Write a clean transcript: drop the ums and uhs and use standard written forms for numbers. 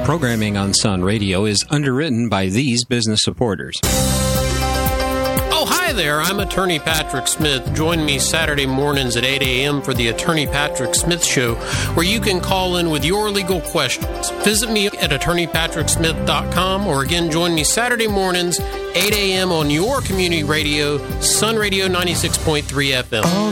Programming on Sun Radio is underwritten by these business supporters. Oh, hi there. I'm Attorney Patrick Smith. Join me Saturday mornings at 8 a.m. for the Attorney Patrick Smith Show, where you can call in with your legal questions. Visit me at attorneypatricksmith.com, or again, join me Saturday mornings, 8 a.m. on your community radio, Sun Radio 96.3 FM. All